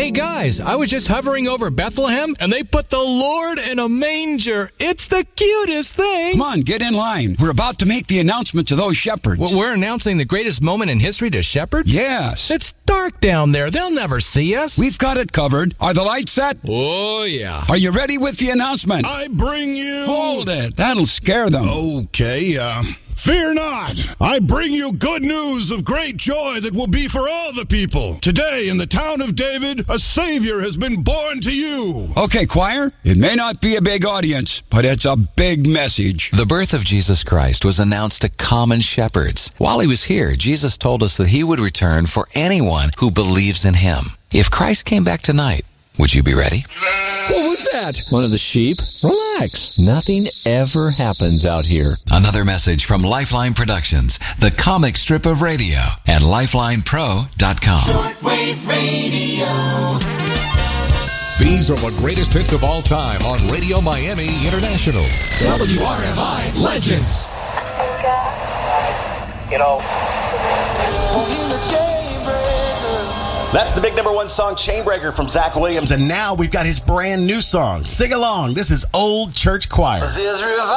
Hey guys, I was just hovering over Bethlehem and they put the Lord in a manger. It's the cutest thing. Come on, get in line. We're about to make the announcement to those shepherds. Well, we're announcing the greatest moment in history to shepherds? Yes. It's dark down there. They'll never see us. We've got it covered. Are the lights set? Oh, yeah. Are you ready with the announcement? I bring you... Hold it. That'll scare them. Okay, fear not. I bring you good news of great joy that will be for all the people. Today, in the town of David, a Savior has been born to you. Okay, choir. It may not be a big audience, but it's a big message. The birth of Jesus Christ was announced to common shepherds. While he was here, Jesus told us that he would return for anyone who believes in him. If Christ came back tonight, would you be ready? What was that? One of the sheep? Relax. Nothing ever happens out here. Another message from Lifeline Productions, the comic strip of radio, at lifelinepro.com. Shortwave radio. These are the greatest hits of all time on Radio Miami International. WRMI Legends. You know, that's the big #1 song, Chainbreaker, from Zach Williams. And now we've got his brand new song. Sing along. This is Old Church Choir. There's revival.